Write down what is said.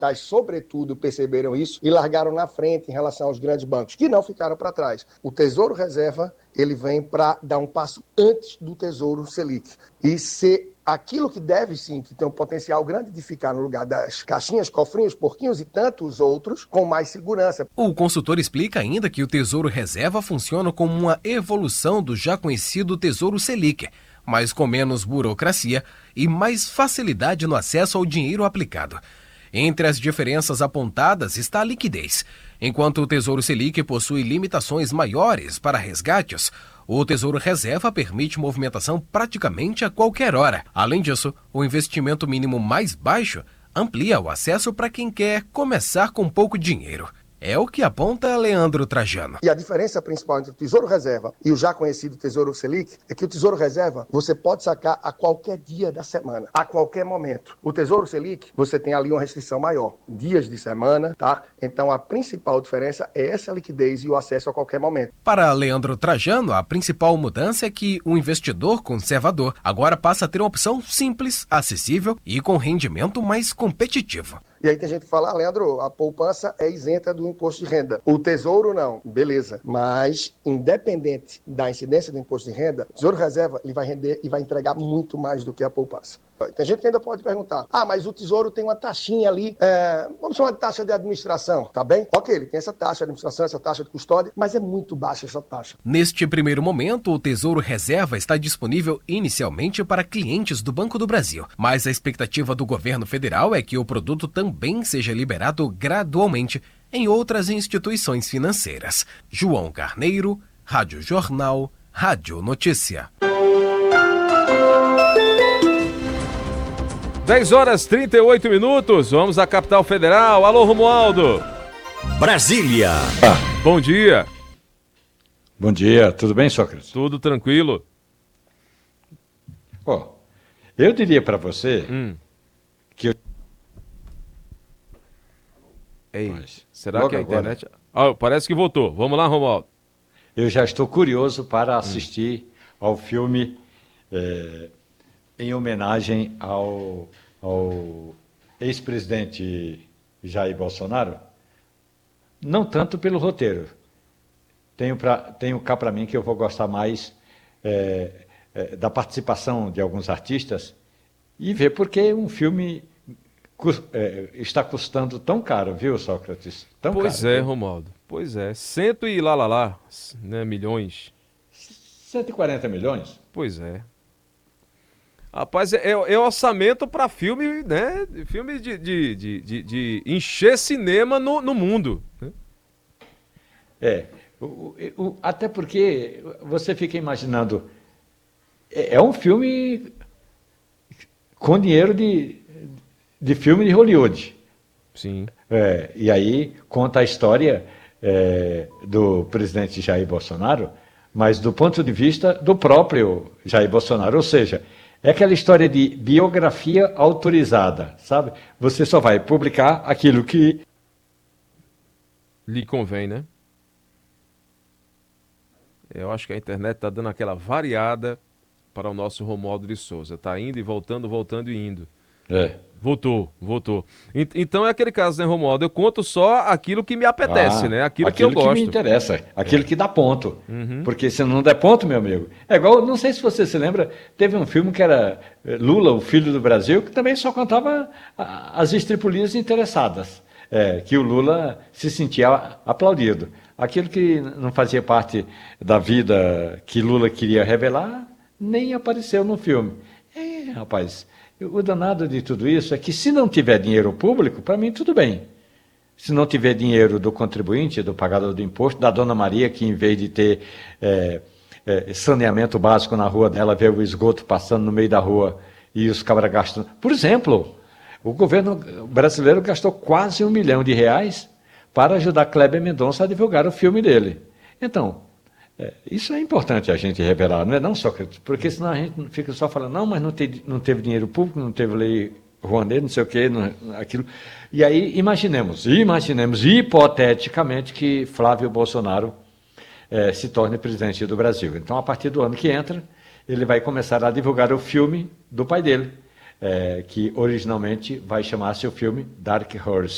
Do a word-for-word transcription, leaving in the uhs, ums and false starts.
capitais, sobretudo, perceberam isso e largaram na frente em relação aos grandes bancos, que não ficaram para trás. O Tesouro Reserva, ele vem para dar um passo antes do Tesouro Selic e ser aquilo que deve sim, que tem um potencial grande de ficar no lugar das caixinhas, cofrinhos, porquinhos e tantos outros, com mais segurança. O consultor explica ainda que o Tesouro Reserva funciona como uma evolução do já conhecido Tesouro Selic, mas com menos burocracia e mais facilidade no acesso ao dinheiro aplicado. Entre as diferenças apontadas está a liquidez. Enquanto o Tesouro Selic possui limitações maiores para resgates, o Tesouro Reserva permite movimentação praticamente a qualquer hora. Além disso, o investimento mínimo mais baixo amplia o acesso para quem quer começar com pouco dinheiro. É o que aponta Leandro Trajano. E a diferença principal entre o Tesouro Reserva e o já conhecido Tesouro Selic é que o Tesouro Reserva você pode sacar a qualquer dia da semana, a qualquer momento. O Tesouro Selic, você tem ali uma restrição maior, dias de semana, tá? Então a principal diferença é essa liquidez e o acesso a qualquer momento. Para Leandro Trajano, a principal mudança é que o investidor conservador agora passa a ter uma opção simples, acessível e com rendimento mais competitivo. E aí tem gente que fala, ah, Leandro, a poupança é isenta do imposto de renda. O Tesouro não, beleza. Mas, independente da incidência do imposto de renda, o Tesouro Reserva ele vai render e vai entregar muito mais do que a poupança. Tem gente que ainda pode perguntar, ah, mas o Tesouro tem uma taxinha ali, é, vamos chamar de taxa de administração, tá bem? Ok, ele tem essa taxa de administração, essa taxa de custódia, mas é muito baixa essa taxa. Neste primeiro momento, o Tesouro Reserva está disponível inicialmente para clientes do Banco do Brasil, mas a expectativa do governo federal é que o produto também seja liberado gradualmente em outras instituições financeiras. João Carneiro, Rádio Jornal, Rádio Notícia. dez horas e trinta e oito minutos, vamos à capital federal. Alô, Romualdo. Brasília. Ah. Bom dia. Bom dia, tudo bem, Sócrates? Tudo tranquilo. Ó, oh, eu diria para você hum. que... Eu... Ei, Mas, será que a internet... Ah, parece que voltou. Vamos lá, Romualdo. Eu já estou curioso para assistir hum. ao filme... É... em homenagem ao, ao ex-presidente Jair Bolsonaro, não tanto pelo roteiro. Tenho, pra, tenho cá para mim que eu vou gostar mais é, é, da participação de alguns artistas e ver por que um filme é, está custando tão caro, viu, Sócrates? Tão pois caro, é, viu? Romualdo. Pois é. Cento e lá, lá, lá, né, milhões. cento e quarenta milhões? Pois é. Rapaz, é, é orçamento para filme, né? Filme de, de, de, de, de encher cinema no, no mundo. Né? É, o, o, até porque você fica imaginando, é, é um filme com dinheiro de, de filme de Hollywood. Sim. É, e aí conta a história é, do presidente Jair Bolsonaro, mas do ponto de vista do próprio Jair Bolsonaro, ou seja... É aquela história de biografia autorizada, sabe? Você só vai publicar aquilo que... lhe convém, né? Eu acho que a internet está dando aquela variada para o nosso Romualdo de Souza. Está indo e voltando, voltando e indo. É. Voltou, voltou. Então é aquele caso, né, Romualdo? Eu conto só aquilo que me apetece, ah, né? Aquilo, aquilo que eu gosto. que me interessa, aquilo é. que dá ponto. Uhum. Porque se não der ponto, meu amigo... É igual, não sei se você se lembra, teve um filme que era Lula, o Filho do Brasil, que também só contava as estripulias interessadas. É, que o Lula se sentia aplaudido. Aquilo que não fazia parte da vida que Lula queria revelar, nem apareceu no filme. É, rapaz... O danado de tudo isso é que se não tiver dinheiro público, para mim tudo bem. Se não tiver dinheiro do contribuinte, do pagador do imposto, da Dona Maria, que em vez de ter é, é, saneamento básico na rua dela, vê o esgoto passando no meio da rua e os cabras gastam. Por exemplo, o governo brasileiro gastou quase um milhão de reais para ajudar Kleber Mendonça a divulgar o filme dele. Então... É, isso é importante a gente revelar, não é não, Sócrates? Porque senão a gente fica só falando, não, mas não teve, não teve dinheiro público, não teve lei Rouanet, não sei o quê, não, aquilo. E aí imaginemos, imaginemos hipoteticamente que Flávio Bolsonaro é, se torne presidente do Brasil. Então, a partir do ano que entra, ele vai começar a divulgar o filme do pai dele, é, que originalmente vai chamar-se o filme Dark Horse.